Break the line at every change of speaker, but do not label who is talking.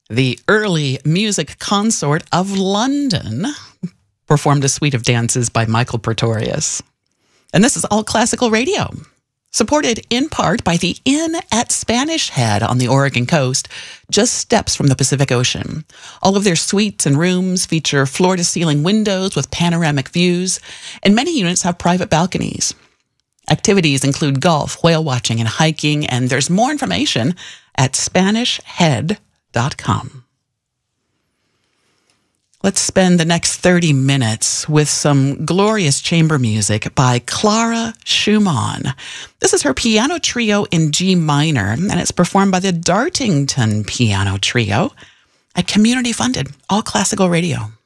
The Early Music Consort of London performed a suite of dances by Michael Pretorius. And this is All Classical Radio, supported in part by the Inn at Spanish Head on the Oregon coast, just steps from the Pacific Ocean. All of their suites and rooms feature floor-to-ceiling windows with panoramic views, and many units have private balconies. Activities include golf, whale watching, and hiking, and there's more information at SpanishHead.com. Let's spend the next 30 minutes with some glorious chamber music by Clara Schumann. This is her piano trio in G minor, and it's performed by the Dartington Piano Trio at community-funded All Classical Radio.